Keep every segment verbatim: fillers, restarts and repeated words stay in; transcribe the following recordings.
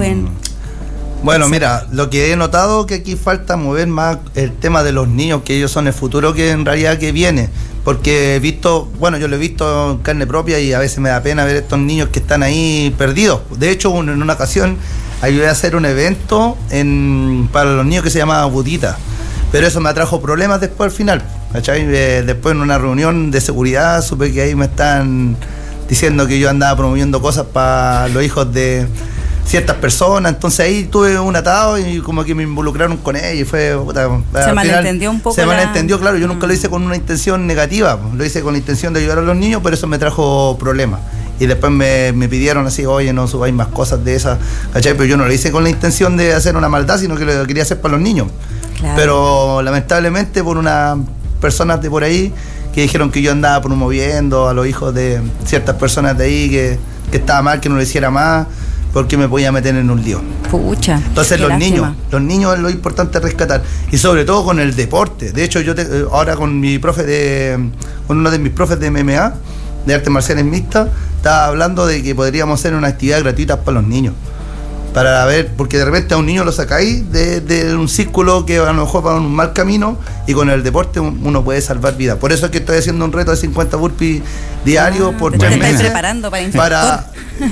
joven. Bueno, mira, lo que he notado que aquí falta mover más el tema de los niños, que ellos son el futuro que en realidad que viene. Porque he visto, bueno, yo lo he visto en carne propia y a veces me da pena ver estos niños que están ahí perdidos. De hecho, en una ocasión ayudé a hacer un evento en, para los niños que se llamaba Budita. Pero eso me atrajo problemas después al final, ¿cachai? Eh, después en una reunión de seguridad supe que ahí me están diciendo que yo andaba promoviendo cosas para los hijos de ciertas personas, entonces ahí tuve un atado y como que me involucraron con ellos y fue... Puta, se malentendió final, un poco. Se la... malentendió, claro, yo nunca lo hice con una intención negativa, lo hice con la intención de ayudar a los niños, pero eso me trajo problemas. Y después me, me pidieron así, oye, no subáis más cosas de esas, ¿cachai? Pero yo no lo hice con la intención de hacer una maldad, sino que lo quería hacer para los niños. Claro. Pero lamentablemente por unas personas de por ahí que dijeron que yo andaba promoviendo a los hijos de ciertas personas de ahí, que, que estaba mal, que no lo hiciera más, porque me podía meter en un lío. Pucha. Entonces los lástima. niños, los niños es lo importante rescatar. Y sobre todo con el deporte. De hecho, yo te, ahora con mi profe de, con uno de mis profes de M M A, de artes marciales mixtas, estaba hablando de que podríamos hacer una actividad gratuita para los niños. Para ver, porque de repente a un niño lo sacáis de, de un círculo que a lo mejor va en un mal camino, y con el deporte uno puede salvar vidas. Por eso es que estoy haciendo un reto de cincuenta burpees diarios ah, por tres meses. ¿Te estás preparando para instructor? Para,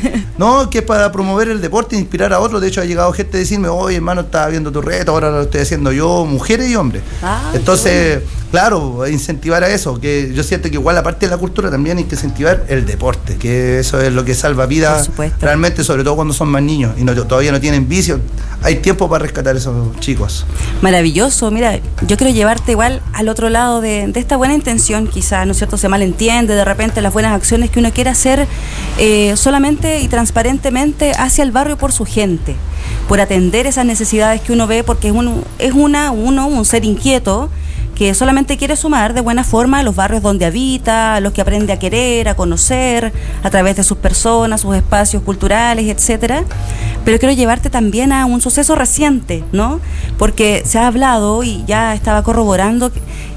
no, que es para promover el deporte e inspirar a otros. De hecho ha llegado gente a decirme, oye hermano, estaba viendo tu reto, ahora lo estoy haciendo yo, mujeres y hombres. Ah, entonces, claro, incentivar a eso, que yo siento que igual aparte de la cultura también hay que incentivar el deporte, que eso es lo que salva vidas realmente, sobre todo cuando son más niños y no, todavía no tienen vicio. Hay tiempo para rescatar a esos chicos. Maravilloso. Mira, yo quiero llevarte igual al otro lado de, de esta buena intención, quizás, ¿no es cierto?, se malentiende de repente las buenas acciones que uno quiere hacer eh, solamente y transparentemente hacia el barrio por su gente, por atender esas necesidades que uno ve, porque es, un, es una, uno, un ser inquieto que solamente quiere sumar de buena forma a los barrios donde habita, a los que aprende a querer, a conocer, a través de sus personas, sus espacios culturales, etcétera. Pero quiero llevarte también a un suceso reciente, ¿no? Porque se ha hablado y ya estaba corroborando,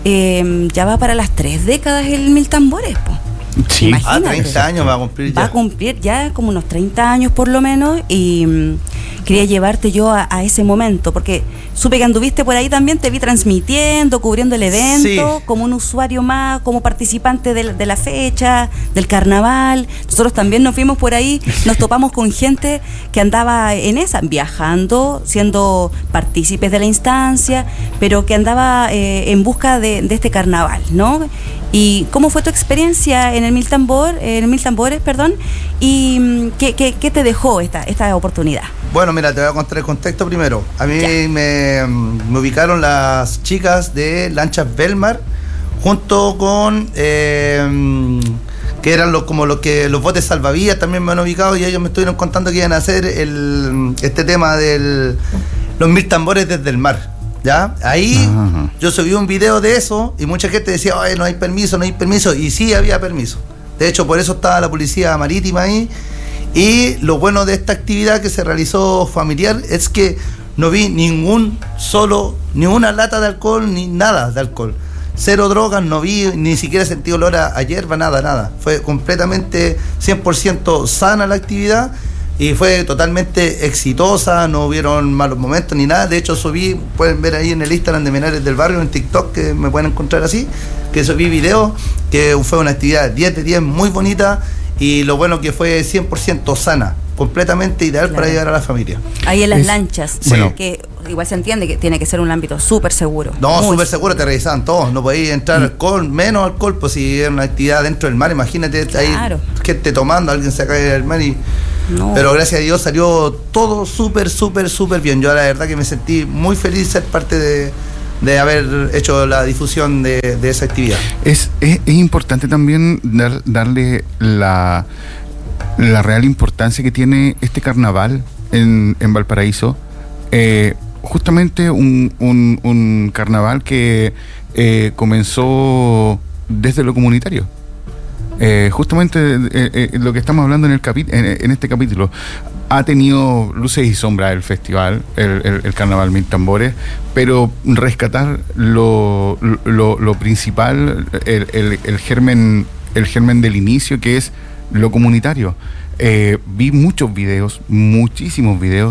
eh, ya va para las tres décadas el Mil Tambores, po. Sí. Imagínate. Ah, treinta años va a cumplir ya. Va a cumplir ya como unos treinta años por lo menos, y mmm, quería llevarte yo a, a ese momento, porque supe que anduviste por ahí también, te vi transmitiendo, cubriendo el evento, sí, como un usuario más, como participante de, de la fecha, del carnaval. Nosotros también nos fuimos por ahí, nos topamos con gente que andaba en esa, viajando, siendo partícipes de la instancia, pero que andaba eh, en busca de, de este carnaval, ¿no? ¿Y cómo fue tu experiencia en el Mil Tambor, en el Mil Tambores, perdón? ¿Y qué, qué, qué te dejó esta, esta oportunidad? Bueno, mira, te voy a contar el contexto primero. A mí me, me ubicaron las chicas de Lanchas Belmar junto con eh, que eran los como los que los botes salvavidas, también me han ubicado, y ellos me estuvieron contando que iban a hacer el, este tema de los Mil Tambores desde el mar. ¿Ya? Ahí ajá, yo subí un video de eso y mucha gente decía, oye, no hay permiso, no hay permiso, y sí había permiso. De hecho, por eso estaba la policía marítima ahí. Y lo bueno de esta actividad que se realizó familiar es que no vi ningún solo, ni una lata de alcohol, ni nada de alcohol. Cero drogas, no vi, ni siquiera sentí olor a, a hierba, nada, nada. Fue completamente cien por ciento sana la actividad. Y fue totalmente exitosa, no hubieron malos momentos ni nada. De hecho subí, pueden ver ahí en el Instagram de Menores del Barrio, en TikTok, que me pueden encontrar así, que subí videos, que fue una actividad diez de diez muy bonita, y lo bueno que fue cien por ciento sana, completamente ideal, claro, para llegar a la familia. Ahí en las es, lanchas, sí, que igual se entiende que tiene que ser un ámbito súper seguro. No, súper seguro, te revisaban todos, no podías entrar mm. alcohol, menos alcohol, pues si era una actividad dentro del mar, imagínate, claro, ahí gente tomando, alguien se cae del mar y... No. Pero gracias a Dios salió todo súper, súper, súper bien. Yo la verdad que me sentí muy feliz de ser parte de, de haber hecho la difusión de, de esa actividad. Es, es, es importante también dar, darle la, la real importancia que tiene este carnaval en, en Valparaíso. Eh, justamente un, un, un carnaval que eh, comenzó desde lo comunitario. Eh, justamente eh, eh, lo que estamos hablando en, el capi- en, en este capítulo, ha tenido luces y sombras el festival, el, el, el Carnaval Mil Tambores, pero rescatar lo, lo, lo principal, el, el, el germen, el germen del inicio, que es lo comunitario. Eh, vi muchos videos, muchísimos videos